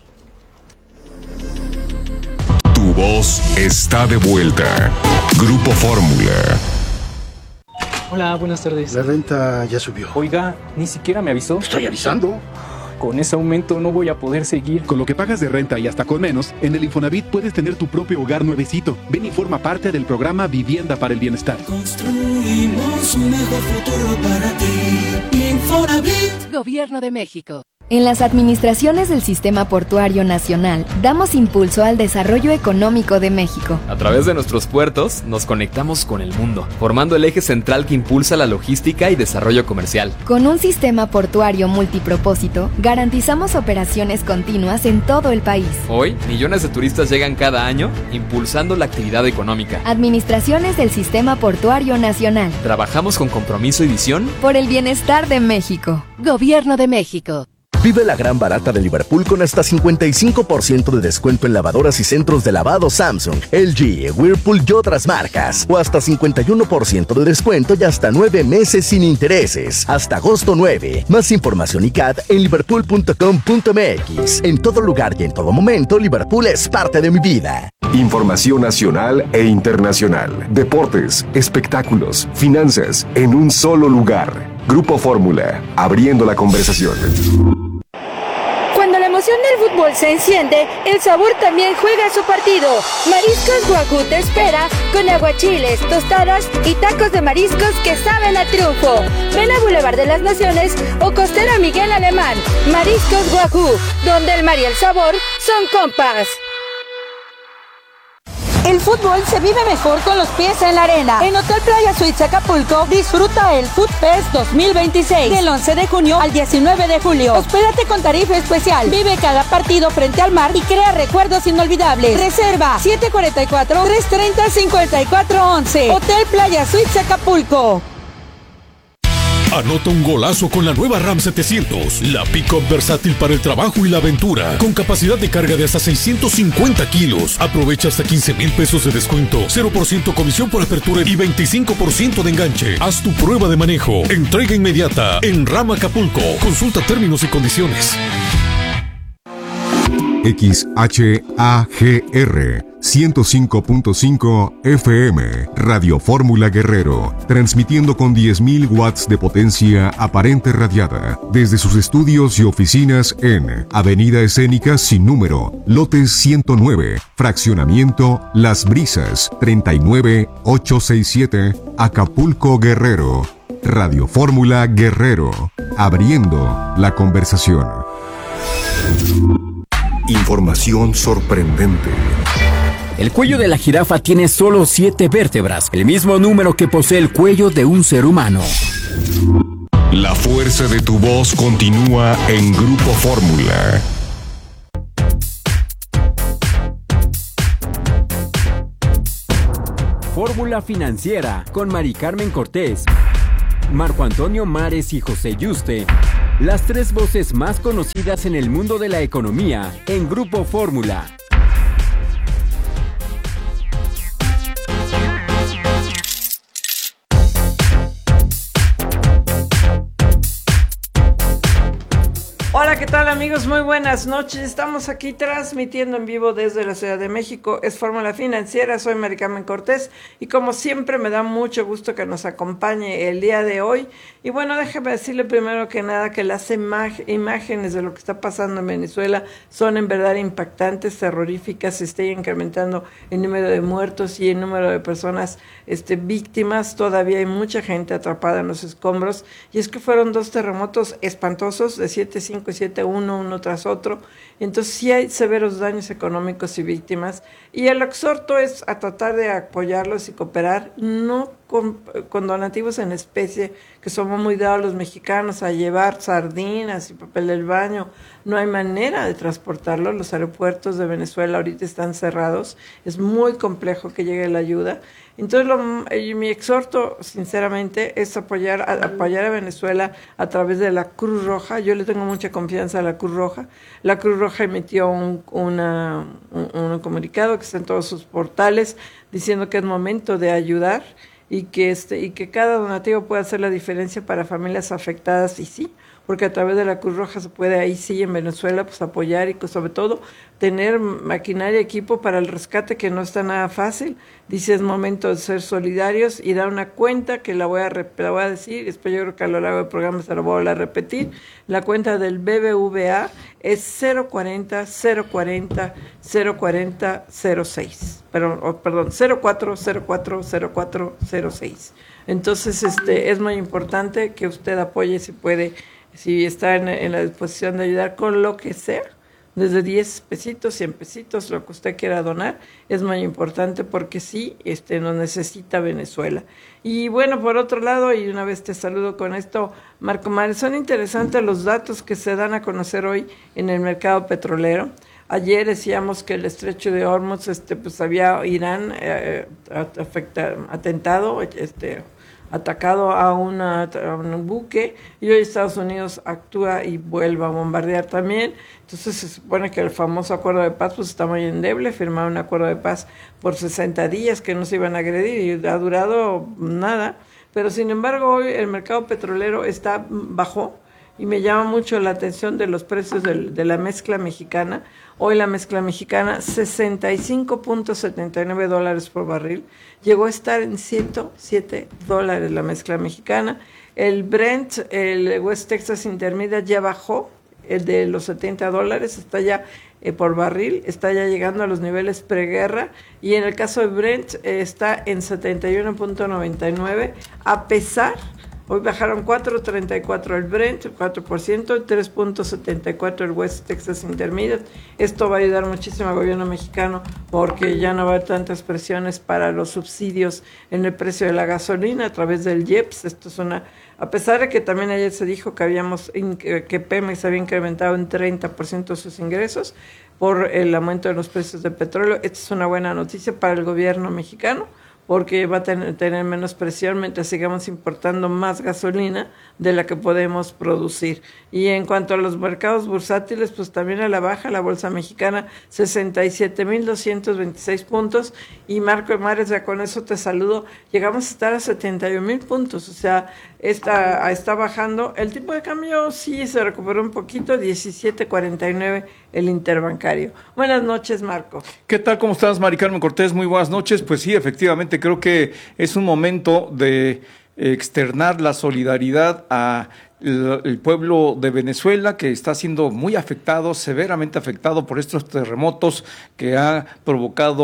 Tu voz está de vuelta. Grupo Fórmula. Hola, buenas tardes. La renta ya subió. Oiga, ni siquiera me avisó. Estoy avisando. Con ese aumento no voy a poder seguir. Con lo que pagas de renta y hasta con menos, en el Infonavit puedes tener tu propio hogar nuevecito. Ven y forma parte del programa Vivienda para el Bienestar. Construimos un mejor futuro para ti. Infonavit. Gobierno de México. En las administraciones del Sistema Portuario Nacional, damos impulso al desarrollo económico de México. A través de nuestros puertos, nos conectamos con el mundo, formando el eje central que impulsa la logística y desarrollo comercial. Con un sistema portuario multipropósito, garantizamos operaciones continuas en todo el país. Hoy, millones de turistas llegan cada año, impulsando la actividad económica. Administraciones del Sistema Portuario Nacional. Trabajamos con compromiso y visión por el bienestar de México. Gobierno de México. Vive la gran barata de Liverpool con hasta cincuenta y cinco por ciento de descuento en lavadoras y centros de lavado Samsung, L G, Whirlpool y otras marcas. O hasta cincuenta y uno por ciento de descuento y hasta nueve meses sin intereses. Hasta agosto nueve. Más información y C A D en liverpool punto com punto m x. En todo lugar y en todo momento, Liverpool es parte de mi vida. Información nacional e internacional. Deportes, espectáculos, finanzas, en un solo lugar. Grupo Fórmula, abriendo la conversación. Cuando la emoción del fútbol se enciende, el sabor también juega su partido. Mariscos Guajú te espera con aguachiles, tostadas y tacos de mariscos que saben a triunfo. Ven a Boulevard de las Naciones o Costera Miguel Alemán. Mariscos Guajú, donde el mar y el sabor son compas. El fútbol se vive mejor con los pies en la arena. En Hotel Playa Suites Acapulco, disfruta el Food Fest dos mil veintiséis del once de junio al diecinueve de julio. Hospédate con tarifa especial. Vive cada partido frente al mar y crea recuerdos inolvidables. Reserva siete cuatro cuatro, tres tres cero, cinco cuatro once. Hotel Playa Suites Acapulco. Anota un golazo con la nueva RAM setecientos, la pick-up versátil para el trabajo y la aventura, con capacidad de carga de hasta seiscientos cincuenta kilos. Aprovecha hasta quince mil pesos de descuento, cero por ciento comisión por apertura y veinticinco por ciento de enganche. Haz tu prueba de manejo, entrega inmediata en RAM Acapulco. Consulta términos y condiciones. X H A G R ciento cinco punto cinco F M, Radio Fórmula Guerrero, transmitiendo con diez mil watts de potencia aparente radiada desde sus estudios y oficinas en Avenida Escénica sin número, lotes ciento nueve, fraccionamiento Las Brisas, treinta y nueve ochocientos sesenta y siete, Acapulco, Guerrero. Radio Fórmula Guerrero, abriendo la conversación. Información sorprendente. El cuello de la jirafa tiene solo siete vértebras, el mismo número que posee el cuello de un ser humano. La fuerza de tu voz continúa en Grupo Fórmula. Fórmula Financiera con Mari Carmen Cortés, Marco Antonio Mares y José Yuste. Las tres voces más conocidas en el mundo de la economía en Grupo Fórmula. Hola, ¿qué tal amigos? Muy buenas noches. Estamos aquí transmitiendo en vivo desde la Ciudad de México. Es Fórmula Financiera, soy Mari Carmen Cortés y como siempre me da mucho gusto que nos acompañe el día de hoy. Y bueno, déjeme decirle primero que nada que las imag- imágenes de lo que está pasando en Venezuela son en verdad impactantes, terroríficas. Se está incrementando el número de muertos y el número de personas este, víctimas. Todavía hay mucha gente atrapada en los escombros y es que fueron dos terremotos espantosos de siete punto cinco y siete punto uno uno tras otro. Entonces sí hay severos daños económicos y víctimas y el exhorto es a tratar de apoyarlos y cooperar, no con, con donativos en especie, que somos muy dados los mexicanos a llevar sardinas y papel del baño. No hay manera de transportarlo, los aeropuertos de Venezuela ahorita están cerrados, es muy complejo que llegue la ayuda. Entonces lo, mi exhorto sinceramente es apoyar a, apoyar a Venezuela a través de la Cruz Roja. Yo le tengo mucha confianza a la Cruz Roja. La Cruz Roja emitió un, una, un, un comunicado que está en todos sus portales diciendo que es momento de ayudar y que este y que cada donativo puede hacer la diferencia para familias afectadas, y sí, porque a través de la Cruz Roja se puede ahí sí en Venezuela pues apoyar y sobre todo tener maquinaria, equipo para el rescate, que no está nada fácil. Dice es momento de ser solidarios y da una cuenta que la voy a la voy a decir, después yo creo que a lo largo del programa se lo voy a repetir. La cuenta del B B V A es cero cuarenta cero cuarenta cero cuarenta cero seis, pero oh, perdón, cero cuatro cero cuatro cero cuatro cero seis. Entonces este es muy importante que usted apoye si puede, si está en, en la disposición de ayudar con lo que sea, desde diez pesitos, cien pesitos, lo que usted quiera donar, es muy importante porque sí, este, nos necesita Venezuela. Y bueno, por otro lado, y una vez te saludo con esto, Marco Mares, son interesantes los datos que se dan a conocer hoy en el mercado petrolero. Ayer decíamos que el estrecho de Hormuz, este, pues había Irán eh, afecta, atentado, este, atacado a, una, a un buque, y hoy Estados Unidos actúa y vuelve a bombardear también. Entonces se supone que el famoso acuerdo de paz pues está muy endeble. Firmaron un acuerdo de paz por sesenta días que no se iban a agredir y ha durado nada, pero sin embargo hoy el mercado petrolero está bajó y me llama mucho la atención de los precios de, de la mezcla mexicana. Hoy la mezcla mexicana, sesenta y cinco punto setenta y nueve dólares por barril. Llegó a estar en ciento siete dólares la mezcla mexicana. El Brent, el West Texas Intermediate ya bajó, el de los setenta dólares, está ya eh, por barril, está ya llegando a los niveles preguerra. Y en el caso de Brent eh, está en setenta y uno punto noventa y nueve, a pesar... Hoy bajaron cuatro punto treinta y cuatro el Brent, cuatro por ciento, tres punto setenta y cuatro el West Texas Intermediate. Esto va a ayudar muchísimo al gobierno mexicano porque ya no va a haber tantas presiones para los subsidios en el precio de la gasolina a través del I E P S. Esto es una, a pesar de que también ayer se dijo que habíamos que Pemex había incrementado en treinta por ciento sus ingresos por el aumento de los precios del petróleo. Esta es una buena noticia para el gobierno mexicano, porque va a tener, tener menos presión mientras sigamos importando más gasolina de la que podemos producir. Y en cuanto a los mercados bursátiles, pues también a la baja, la bolsa mexicana, sesenta y siete mil doscientos veintiséis puntos, y Marco Mares, ya con eso te saludo, llegamos a estar a setenta y un mil puntos, o sea, está, está bajando. El tipo de cambio sí se recuperó un poquito, diecisiete cuarenta y nueve el interbancario. Buenas noches, Marco. ¿Qué tal? ¿Cómo estás, Mari Carmen Cortés? Muy buenas noches. Pues sí, efectivamente, creo que es un momento de externar la solidaridad a el pueblo de Venezuela, que está siendo muy afectado, severamente afectado por estos terremotos que ha provocado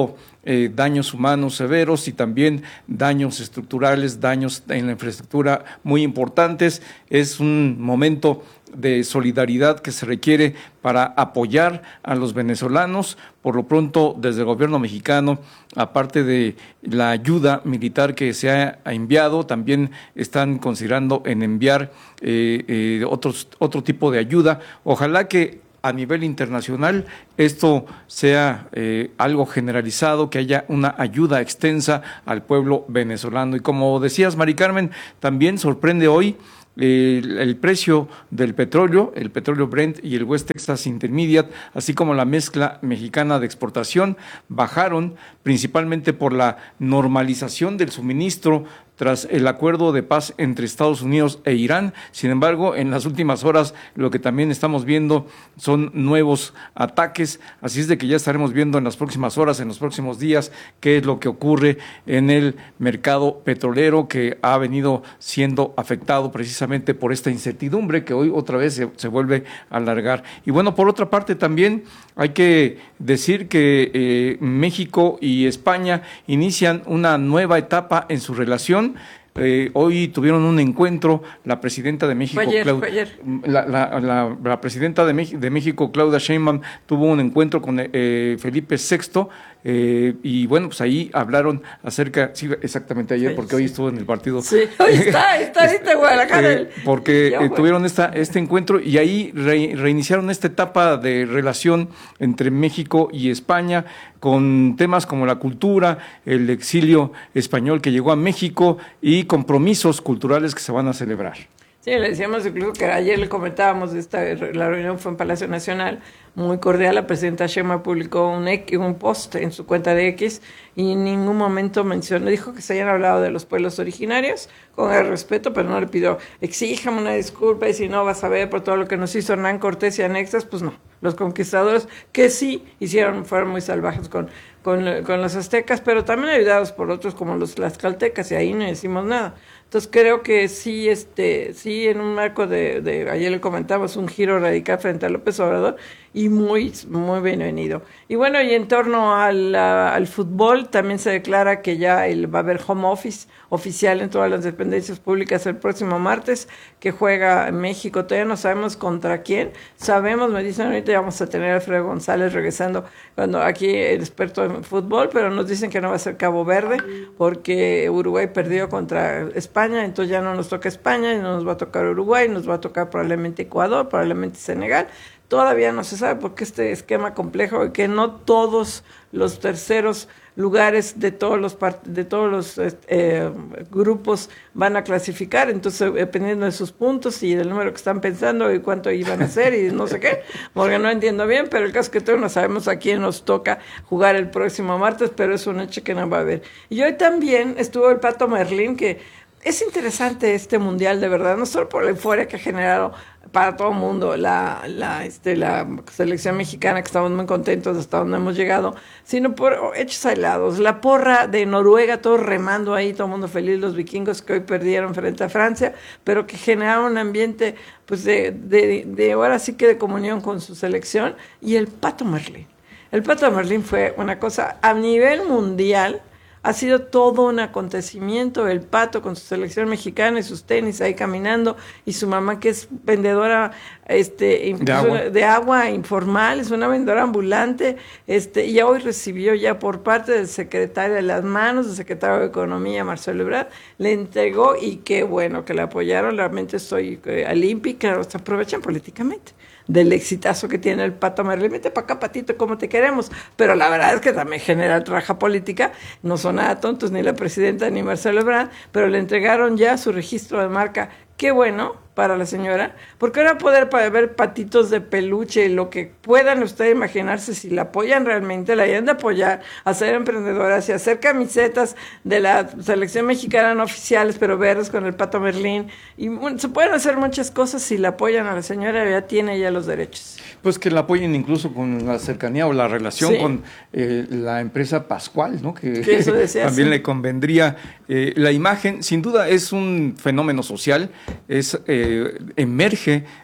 eh, daños humanos severos y también daños estructurales, daños en la infraestructura muy importantes. Es un momento de solidaridad que se requiere para apoyar a los venezolanos. Por lo pronto, desde el gobierno mexicano, aparte de la ayuda militar que se ha enviado, también están considerando en enviar eh, eh, otros, otro tipo de ayuda. Ojalá que a nivel internacional esto sea eh, algo generalizado, que haya una ayuda extensa al pueblo venezolano. Y como decías, Mari Carmen, también sorprende hoy El, el precio del petróleo, el petróleo Brent y el West Texas Intermediate, así como la mezcla mexicana de exportación, bajaron principalmente por la normalización del suministro tras el acuerdo de paz entre Estados Unidos e Irán. Sin embargo, en las últimas horas lo que también estamos viendo son nuevos ataques, así es de que ya estaremos viendo en las próximas horas, en los próximos días, qué es lo que ocurre en el mercado petrolero, que ha venido siendo afectado precisamente por esta incertidumbre que hoy otra vez se, se vuelve a alargar. Y bueno, por otra parte también hay que decir que eh, México y España inician una nueva etapa en su relación. Eh, hoy tuvieron un encuentro la presidenta de México, fue ayer, Clau- fue ayer. La, la, la, la presidenta de, Mex- de México, Claudia Sheinbaum, tuvo un encuentro con eh, Felipe sexto. Eh, y bueno, pues ahí hablaron acerca, sí, exactamente ayer, Sí, porque sí. hoy estuvo en el partido. Sí, hoy está, está ahorita en Guadalajara. Eh, porque Ya, eh, güey. tuvieron esta, este encuentro y ahí re- reiniciaron esta etapa de relación entre México y España con temas como la cultura, el exilio español que llegó a México y compromisos culturales que se van a celebrar. Sí, le decíamos incluso que ayer le comentábamos, de esta, la reunión fue en Palacio Nacional, muy cordial. La presidenta Sheinbaum publicó un, X, un post en su cuenta de X y en ningún momento mencionó, dijo que se hayan hablado de los pueblos originarios con el respeto, pero no le pidió, exíjame una disculpa y si no vas a ver por todo lo que nos hizo Hernán Cortés y anexas, pues no. Los conquistadores que sí hicieron, fueron muy salvajes con, con, con los aztecas, pero también ayudados por otros como los tlaxcaltecas, y ahí no decimos nada. Entonces creo que sí, este, sí en un marco de, de, ayer le comentamos, un giro radical frente a López Obrador y muy, muy bienvenido. Y bueno, y en torno al, a, al fútbol, también se declara que ya el, va a haber home office oficial en todas las dependencias públicas el próximo martes, que juega en México. Todavía no sabemos contra quién. Sabemos, me dicen ahorita vamos a tener a Alfredo González regresando, cuando aquí el experto en fútbol, pero nos dicen que no va a ser Cabo Verde, porque Uruguay perdió contra España, entonces ya no nos toca España, y no nos va a tocar Uruguay, nos va a tocar probablemente Ecuador, probablemente Senegal. Todavía no se sabe porque este esquema complejo, que no todos los terceros lugares de todos los part- de todos los eh, grupos van a clasificar, entonces dependiendo de sus puntos y del número que están pensando y cuánto iban a hacer y no sé qué, porque no entiendo bien, pero el caso es que todavía no sabemos a quién nos toca jugar el próximo martes, pero es un hecho que no va a haber. Y hoy también estuvo el Pato Merlín, que es interesante este mundial, de verdad, no solo por la euforia que ha generado para todo el mundo la, la, este, la selección mexicana, que estamos muy contentos hasta donde hemos llegado, sino por hechos aislados. La porra de Noruega, todos remando ahí, todo el mundo feliz, los vikingos que hoy perdieron frente a Francia, pero que generaron un ambiente pues de, de, de ahora sí que de comunión con su selección. Y el Pato Merlín. El Pato Merlín fue una cosa a nivel mundial. Ha sido todo un acontecimiento, el Pato con su selección mexicana y sus tenis ahí caminando, y su mamá que es vendedora este de agua, de agua informal, es una vendedora ambulante, este y hoy recibió ya por parte del secretario, de las manos del secretario de Economía, Marcelo Ebrard, le entregó, y qué bueno que le apoyaron, realmente estoy eh, olímpica, se aprovechan políticamente del exitazo que tiene el Pato Merlín. Vete para acá, Patito, como te queremos. Pero la verdad es que también genera traja política. No son nada tontos ni la presidenta ni Marcelo Ebrard, pero le entregaron ya su registro de marca. Qué bueno para la señora, porque ahora poder para ver patitos de peluche, lo que puedan ustedes imaginarse, si la apoyan realmente, la hayan de apoyar, hacer emprendedoras y hacer camisetas de la selección mexicana no oficiales, pero verdes con el Pato Merlín, y bueno, se pueden hacer muchas cosas si la apoyan a la señora, ya tiene ya los derechos. Pues que la apoyen incluso con la cercanía o la relación Sí. con eh, la empresa Pascual, ¿no? Que, Que eso decía, también sí. le convendría. Eh, la imagen, sin duda, es un fenómeno social, es eh, emerge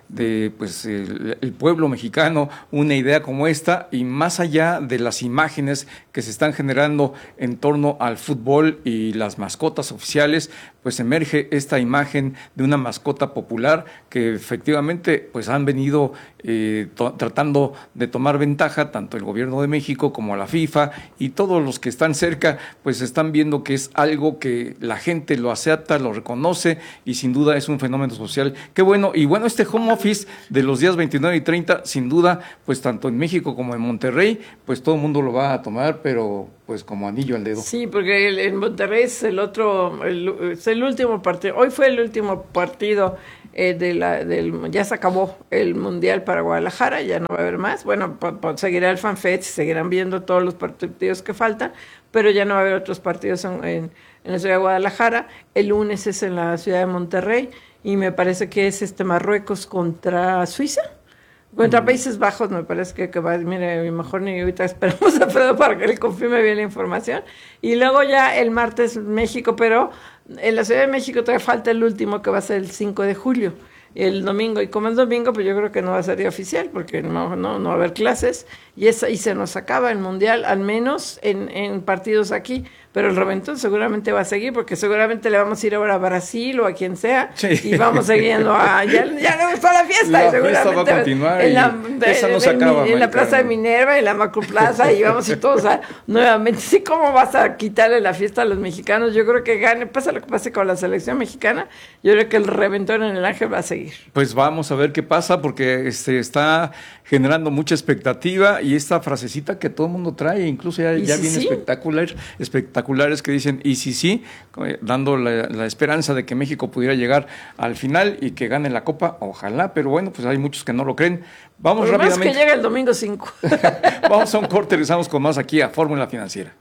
de pues el, el pueblo mexicano una idea como esta, y más allá de las imágenes que se están generando en torno al fútbol y las mascotas oficiales, pues emerge esta imagen de una mascota popular que efectivamente pues han venido eh, to- tratando de tomar ventaja tanto el gobierno de México como la FIFA, y todos los que están cerca pues están viendo que es algo que la gente lo acepta, lo reconoce, y sin duda es un fenómeno social. Qué bueno. Y bueno, este home office de los días veintinueve y treinta, sin duda, pues tanto en México como en Monterrey, pues todo el mundo lo va a tomar, pero pues como anillo al dedo. Sí, porque el, en Monterrey es el otro, el, es el último partido. Hoy fue el último partido eh, de la, del, ya se acabó el Mundial para Guadalajara, ya no va a haber más. Bueno, po, po, seguirá el FanFest, seguirán viendo todos los partidos que faltan, pero ya no va a haber otros partidos en, en, en la ciudad de Guadalajara. El lunes es en la ciudad de Monterrey, y me parece que es este Marruecos contra Suiza. Contra Países Bajos, me parece que, que va, mire, mejor ni ahorita esperamos a Fredo para que le confirme bien la información. Y luego ya el martes México, pero en la Ciudad de México todavía falta el último, que va a ser el cinco de julio, el domingo. Y como es domingo, pues yo creo que no va a ser día oficial, porque no, no, no va a haber clases, y, es, y se nos acaba el Mundial, al menos en, en partidos aquí. Pero el reventón seguramente va a seguir, porque seguramente le vamos a ir ahora a Brasil o a quien sea, sí. Y vamos siguiendo a... Ya, ya le gustó la fiesta, la y seguramente fiesta va a continuar, en la, y esa no se en, acaba, en la Plaza de Minerva, en la Macroplaza, y vamos y todos a, nuevamente. Sí, ¿cómo vas a quitarle la fiesta a los mexicanos? Yo creo que gane, pasa lo que pase con la selección mexicana, yo creo que el reventón en el Ángel va a seguir. Pues vamos a ver qué pasa, porque este está generando mucha expectativa, y esta frasecita que todo el mundo trae, incluso ya, ya si viene sí? espectacular, espectaculares que dicen, y si sí, dando la, la esperanza de que México pudiera llegar al final y que gane la Copa, ojalá, pero bueno, pues hay muchos que no lo creen. Vamos Por rápidamente. más que llega el domingo cinco. Vamos a un corte, regresamos con más aquí a Fórmula Financiera.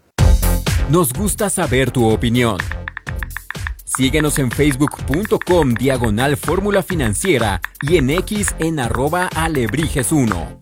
Nos gusta saber tu opinión. Síguenos en facebook.com diagonal Fórmula Financiera y en X en arroba alebrijes uno.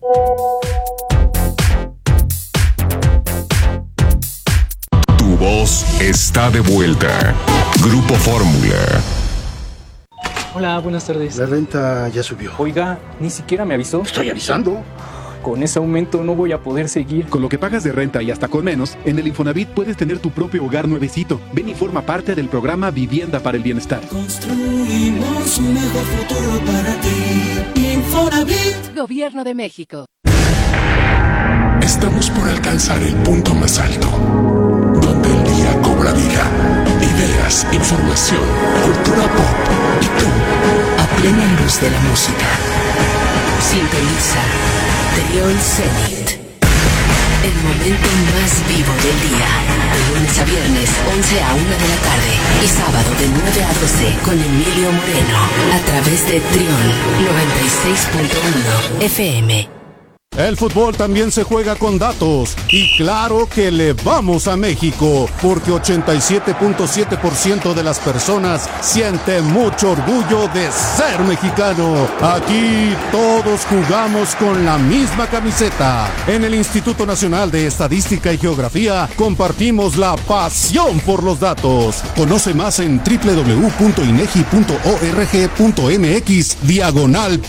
Tu voz está de vuelta. Grupo Fórmula. Hola, buenas tardes. La renta ya subió. Oiga, ni siquiera me avisó. Estoy avisando. Con ese aumento no voy a poder seguir. Con lo que pagas de renta y hasta con menos, en el Infonavit puedes tener tu propio hogar nuevecito. Ven y forma parte del programa Vivienda para el Bienestar. Construimos un mejor futuro para ti. Infonavit. Gobierno de México. Estamos por alcanzar el punto más alto, donde el día cobra vida. Ideas, información, cultura pop y tú, a plena luz de la música. Sintoniza Trión Zenit. El momento más vivo del día. De lunes a viernes, once a una de la tarde. Y sábado de nueve a doce con Emilio Moreno. A través de Trión noventa y seis punto uno F M. El fútbol también se juega con datos, y claro que le vamos a México, porque ochenta y siete punto siete por ciento de las personas siente mucho orgullo de ser mexicano. Aquí todos jugamos con la misma camiseta. En el Instituto Nacional de Estadística y Geografía compartimos la pasión por los datos. Conoce más en doble u doble u doble u punto inegi punto org punto m x diagonal